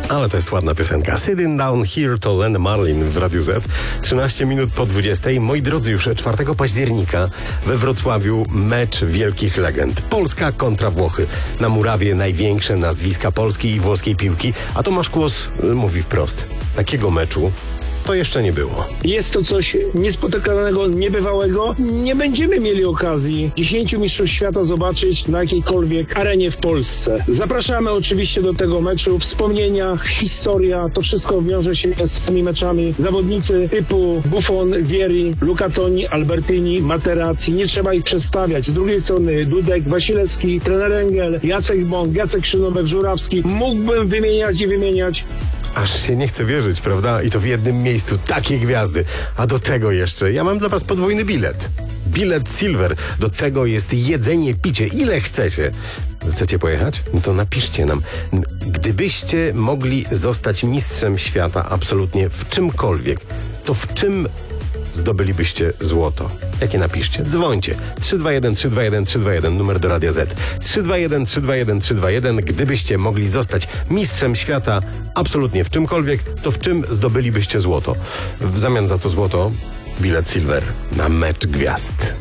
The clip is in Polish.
Ale to jest ładna piosenka. Sitting Down Here to Len Marlin w Radiu Z. 13 minut po 20. Moi drodzy, już 4 października we Wrocławiu mecz wielkich legend. Polska kontra Włochy. Na murawie największe nazwiska polskiej i włoskiej piłki. A Tomasz Kłos mówi wprost. Takiego meczu to jeszcze nie było. Jest to coś niespotykanego, niebywałego. Nie będziemy mieli okazji 10 mistrzów świata zobaczyć na jakiejkolwiek arenie w Polsce. Zapraszamy oczywiście do tego meczu. Wspomnienia, historia, to wszystko wiąże się z tymi meczami. Zawodnicy typu Buffon, Vieri, Luca Toni, Albertini, Materazzi. Nie trzeba ich przedstawiać. Z drugiej strony Dudek, Wasilewski, trener Engel, Jacek Bąk, Jacek Szynowek, Żurawski. Mógłbym wymieniać i wymieniać. Aż się nie chce wierzyć, prawda? I to w jednym miejscu. Takie gwiazdy. A do tego jeszcze ja mam dla was podwójny bilet. Bilet Silver. Do tego jest jedzenie, picie. Ile chcecie. Chcecie pojechać? No to napiszcie nam. Gdybyście mogli zostać mistrzem świata absolutnie w czymkolwiek, to w czym zdobylibyście złoto? Jakie napiszcie? Dzwońcie. 321 321 321, numer do Radia Z. 321 321 321. Gdybyście mogli zostać mistrzem świata absolutnie w czymkolwiek, to w czym zdobylibyście złoto? W zamian za to złoto bilet Silver na mecz gwiazd.